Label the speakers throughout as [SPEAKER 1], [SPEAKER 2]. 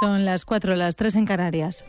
[SPEAKER 1] Son las 4, las 3 en Canarias.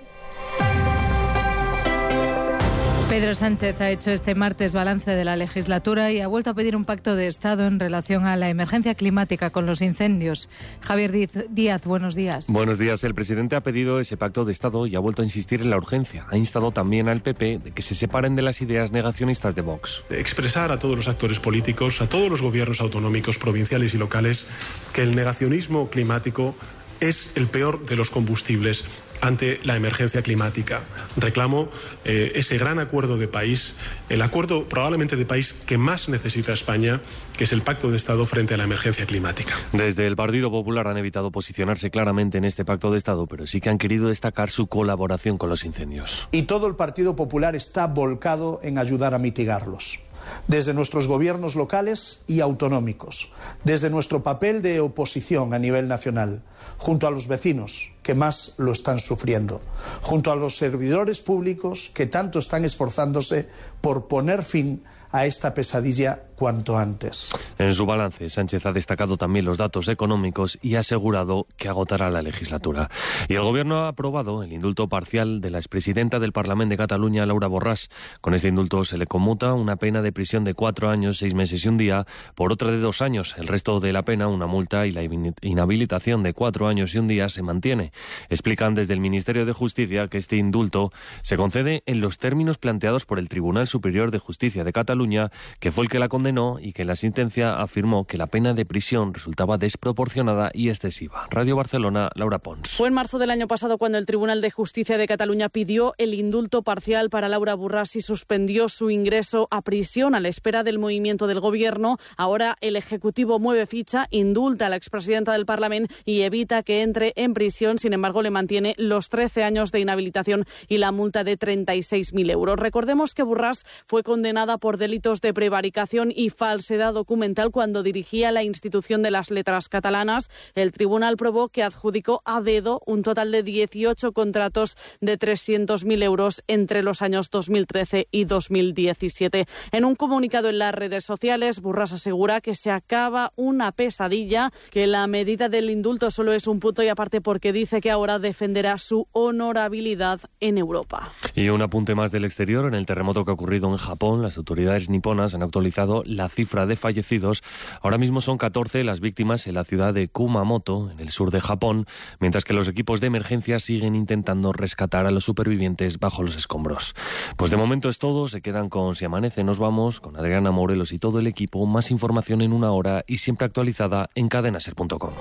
[SPEAKER 1] Pedro Sánchez ha hecho este martes balance de la legislatura y ha vuelto a pedir un pacto de Estado en relación a la emergencia climática con los incendios. Javier Díaz, buenos días.
[SPEAKER 2] Buenos días. El presidente ha pedido ese pacto de Estado y ha vuelto a insistir en la urgencia. Ha instado también al PP de que se separen de las ideas negacionistas de Vox.
[SPEAKER 3] Expresar a todos los actores políticos, a todos los gobiernos autonómicos, provinciales y locales, que el negacionismo climático es el peor de los combustibles ante la emergencia climática. Reclamo ese gran acuerdo de país, el acuerdo probablemente de país que más necesita España, que es el pacto de Estado frente a la emergencia climática.
[SPEAKER 2] Desde el Partido Popular han evitado posicionarse claramente en este pacto de Estado, pero sí que han querido destacar su colaboración con los incendios.
[SPEAKER 4] Y todo el Partido Popular está volcado en ayudar a mitigarlos. Desde nuestros gobiernos locales y autonómicos, desde nuestro papel de oposición a nivel nacional, junto a los vecinos que más lo están sufriendo, junto a los servidores públicos que tanto están esforzándose por poner fin a esta pesadilla cuanto antes.
[SPEAKER 2] En su balance, Sánchez ha destacado también los datos económicos y ha asegurado que agotará la legislatura. Y el Gobierno ha aprobado el indulto parcial de la expresidenta del Parlamento de Cataluña, Laura Borràs. Con este indulto se le conmuta una pena de prisión de 4 años, 6 meses y un día, por otra de 2 años. El resto de la pena, una multa y la inhabilitación de 4 años y un día, se mantiene. Explican desde el Ministerio de Justicia que este indulto se concede en los términos planteados por el Tribunal Superior de Justicia de Cataluña, que fue el que la condenó y que en la sentencia afirmó que la pena de prisión resultaba desproporcionada y excesiva. Radio Barcelona, Laura Pons.
[SPEAKER 5] Fue en marzo del año pasado cuando el Tribunal de Justicia de Cataluña pidió el indulto parcial para Laura Borràs y suspendió su ingreso a prisión a la espera del movimiento del Gobierno. Ahora el Ejecutivo mueve ficha, indulta a la expresidenta del Parlamento y evita que entre en prisión. Sin embargo, le mantiene los 13 años de inhabilitación y la multa de 36.000 euros. Recordemos que Borràs fue condenada por delitos de prevaricación y falsedad documental cuando dirigía la Institución de las Letras Catalanas. El tribunal probó que adjudicó a dedo un total de 18 contratos de 300.000 euros entre los años 2013 y 2017. En un comunicado en las redes sociales, Borràs asegura que se acaba una pesadilla, que la medida del indulto solo es un punto y aparte porque dice que ahora defenderá su honorabilidad en Europa.
[SPEAKER 2] Y un apunte más del exterior. En el terremoto que ha ocurrido en Japón, las autoridades niponas han actualizado la cifra de fallecidos. Ahora mismo son 14 las víctimas en la ciudad de Kumamoto, en el sur de Japón, mientras que los equipos de emergencia siguen intentando rescatar a los supervivientes bajo los escombros. Pues de momento es todo. Se quedan con Si Amanece. Nos vamos con Adriana Morelos y todo el equipo. Más información en 1 hora y siempre actualizada en cadenaser.com.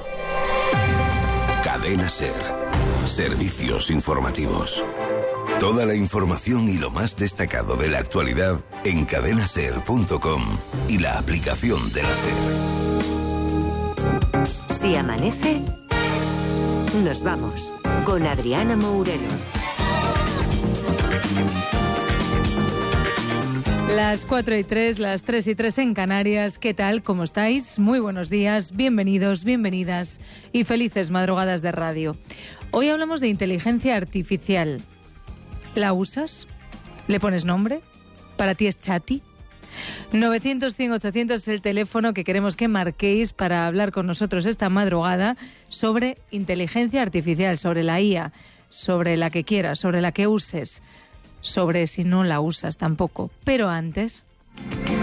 [SPEAKER 6] Cadena Ser. Servicios informativos. Toda la información y lo más destacado de la actualidad en cadenaser.com y la aplicación de la SER.
[SPEAKER 7] Si amanece, nos vamos con Adriana Morelos.
[SPEAKER 1] Las 4 y 3, las 3 y 3 en Canarias. ¿Qué tal? ¿Cómo estáis? Muy buenos días, bienvenidos, bienvenidas y felices madrugadas de radio. Hoy hablamos de inteligencia artificial. ¿La usas? ¿Le pones nombre? ¿Para ti es Chati? 900-100-800 es el teléfono que queremos que marquéis para hablar con nosotros esta madrugada sobre inteligencia artificial, sobre la IA, sobre la que quieras, sobre la que uses, sobre si no la usas tampoco. Pero antes...